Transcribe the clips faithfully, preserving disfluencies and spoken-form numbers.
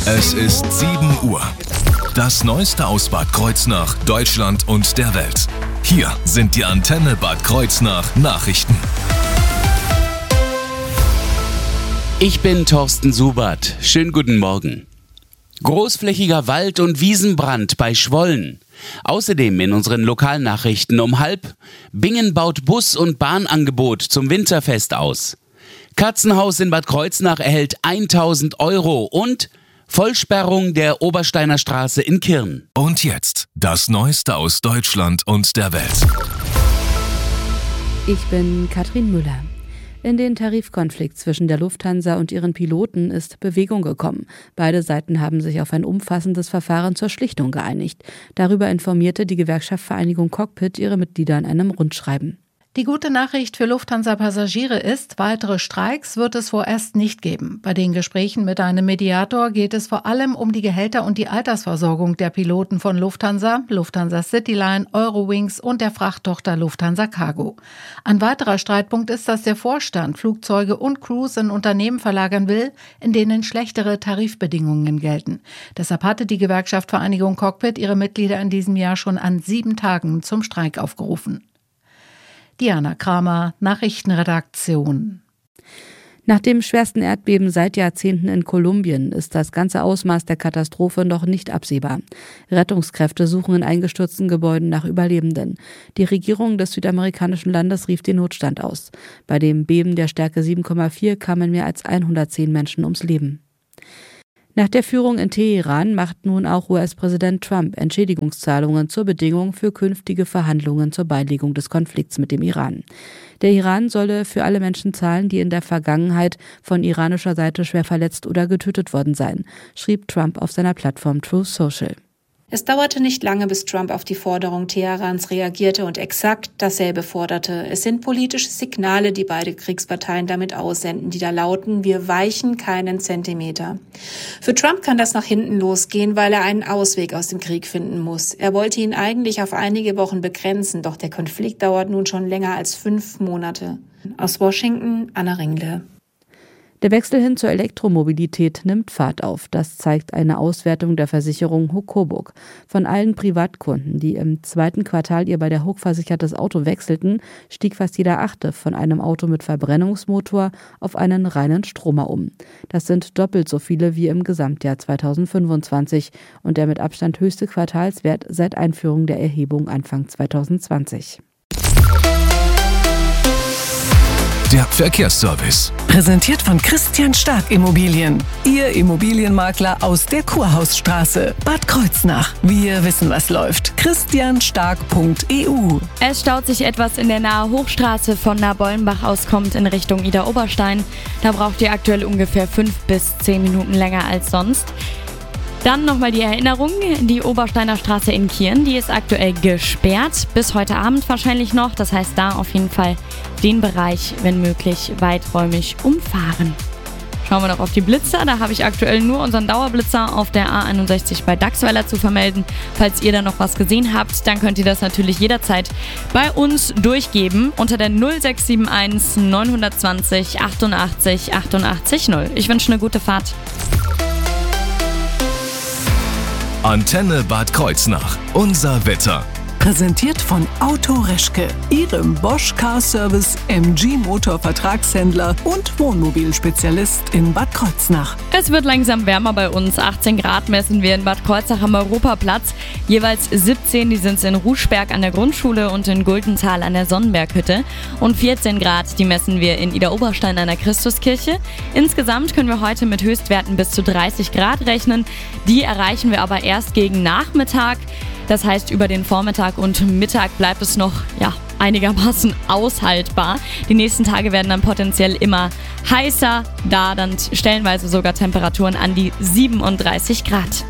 Es ist sieben Uhr. Das Neueste aus Bad Kreuznach, Deutschland und der Welt. Hier sind die Antenne Bad Kreuznach Nachrichten. Ich bin Thorsten Subert. Schönen guten Morgen. Großflächiger Wald- und Wiesenbrand bei Schwollen. Außerdem in unseren Lokalnachrichten um halb: Bingen baut Bus- und Bahnangebot zum Winterfest aus. Katzenhaus in Bad Kreuznach erhält tausend Euro und Vollsperrung der Obersteiner Straße in Kirn. Und jetzt das Neueste aus Deutschland und der Welt. Ich bin Katrin Müller. In den Tarifkonflikt zwischen der Lufthansa und ihren Piloten ist Bewegung gekommen. Beide Seiten haben sich auf ein umfassendes Verfahren zur Schlichtung geeinigt. Darüber informierte die Gewerkschaft Vereinigung Cockpit ihre Mitglieder in einem Rundschreiben. Die gute Nachricht für Lufthansa-Passagiere ist, weitere Streiks wird es vorerst nicht geben. Bei den Gesprächen mit einem Mediator geht es vor allem um die Gehälter und die Altersversorgung der Piloten von Lufthansa, Lufthansa Cityline, Eurowings und der Frachttochter Lufthansa Cargo. Ein weiterer Streitpunkt ist, dass der Vorstand Flugzeuge und Crews in Unternehmen verlagern will, in denen schlechtere Tarifbedingungen gelten. Deshalb hatte die Gewerkschaft Vereinigung Cockpit ihre Mitglieder in diesem Jahr schon an sieben Tagen zum Streik aufgerufen. Diana Kramer, Nachrichtenredaktion. Nach dem schwersten Erdbeben seit Jahrzehnten in Kolumbien ist das ganze Ausmaß der Katastrophe noch nicht absehbar. Rettungskräfte suchen in eingestürzten Gebäuden nach Überlebenden. Die Regierung des südamerikanischen Landes rief den Notstand aus. Bei dem Beben der Stärke sieben Komma vier kamen mehr als hundertzehn Menschen ums Leben. Nach der Führung in Teheran macht nun auch U S-Präsident Trump Entschädigungszahlungen zur Bedingung für künftige Verhandlungen zur Beilegung des Konflikts mit dem Iran. Der Iran solle für alle Menschen zahlen, die in der Vergangenheit von iranischer Seite schwer verletzt oder getötet worden seien, schrieb Trump auf seiner Plattform Truth Social. Es dauerte nicht lange, bis Trump auf die Forderung Teherans reagierte und exakt dasselbe forderte. Es sind politische Signale, die beide Kriegsparteien damit aussenden, die da lauten: Wir weichen keinen Zentimeter. Für Trump kann das nach hinten losgehen, weil er einen Ausweg aus dem Krieg finden muss. Er wollte ihn eigentlich auf einige Wochen begrenzen, doch der Konflikt dauert nun schon länger als fünf Monate. Aus Washington, Anna Ringle. Der Wechsel hin zur Elektromobilität nimmt Fahrt auf. Das zeigt eine Auswertung der Versicherung Huck Coburg. Von allen Privatkunden, die im zweiten Quartal ihr bei der Huck versichertes Auto wechselten, stieg fast jeder Achte von einem Auto mit Verbrennungsmotor auf einen reinen Stromer um. Das sind doppelt so viele wie im Gesamtjahr zweitausendfünfundzwanzig und der mit Abstand höchste Quartalswert seit Einführung der Erhebung Anfang zweitausendzwanzig. Der Verkehrsservice. Präsentiert von Christian Stark Immobilien. Ihr Immobilienmakler aus der Kurhausstraße, Bad Kreuznach. Wir wissen, was läuft. christian stark punkt e u. Es staut sich etwas in der nahe Hochstraße. Von Nabollenbach aus kommt in Richtung Idar-Oberstein. Da braucht ihr aktuell ungefähr fünf bis zehn Minuten länger als sonst. Dann nochmal die Erinnerung, die Obersteiner Straße in Kirn, die ist aktuell gesperrt, bis heute Abend wahrscheinlich noch. Das heißt, da auf jeden Fall den Bereich, wenn möglich, weiträumig umfahren. Schauen wir noch auf die Blitzer, da habe ich aktuell nur unseren Dauerblitzer auf der A einundsechzig bei Dachsweiler zu vermelden. Falls ihr da noch was gesehen habt, dann könnt ihr das natürlich jederzeit bei uns durchgeben unter der null sechs sieben eins neun zwei null achtundachtzig achtundachtzig null. Ich wünsche eine gute Fahrt. Antenne Bad Kreuznach. Unser Wetter. Präsentiert von Auto Reschke, Ihrem Bosch Car Service M G Motor Vertragshändler und Wohnmobilspezialist in Bad Kreuznach. Es wird langsam wärmer bei uns. achtzehn Grad messen wir in Bad Kreuznach am Europaplatz. Jeweils siebzehn, die sind es in Ruschberg an der Grundschule und in Guldenthal an der Sonnenberghütte. Und vierzehn Grad, die messen wir in Idar-Oberstein an der Christuskirche. Insgesamt können wir heute mit Höchstwerten bis zu dreißig Grad rechnen. Die erreichen wir aber erst gegen Nachmittag. Das heißt, über den Vormittag und Mittag bleibt es noch ja, einigermaßen aushaltbar. Die nächsten Tage werden dann potenziell immer heißer, da dann stellenweise sogar Temperaturen an die siebenunddreißig Grad.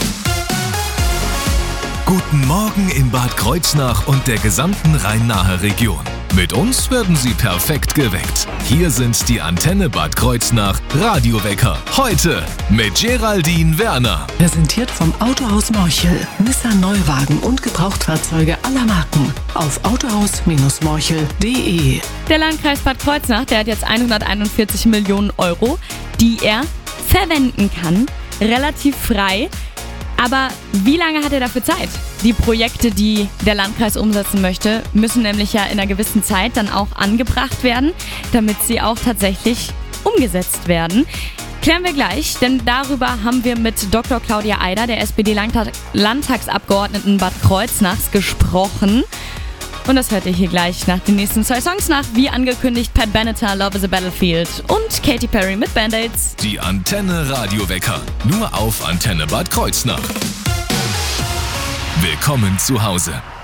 Guten Morgen in Bad Kreuznach und der gesamten Rhein-Nahe Region. Mit uns werden Sie perfekt geweckt. Hier sind die Antenne Bad Kreuznach Radiowecker. Heute mit Geraldine Werner. Präsentiert vom Autohaus Morchel. Nissan Neuwagen und Gebrauchtfahrzeuge aller Marken. Auf autohaus Morchel punkt de. Der Landkreis Bad Kreuznach, der hat jetzt hunderteinundvierzig Millionen Euro, die er verwenden kann relativ frei. Aber wie lange hat er dafür Zeit? Die Projekte, die der Landkreis umsetzen möchte, müssen nämlich ja in einer gewissen Zeit dann auch angebracht werden, damit sie auch tatsächlich umgesetzt werden. Klären wir gleich, denn darüber haben wir mit Doktor Claudia Eider, der S P D-Landtagsabgeordneten Bad Kreuznachs, gesprochen. Und das hört ihr hier gleich nach den nächsten zwei Songs nach. Wie angekündigt, Pat Benatar, Love is a Battlefield und Katy Perry mit Band-Aids. Die Antenne Radiowecker, nur auf Antenne Bad Kreuznach. Willkommen zu Hause.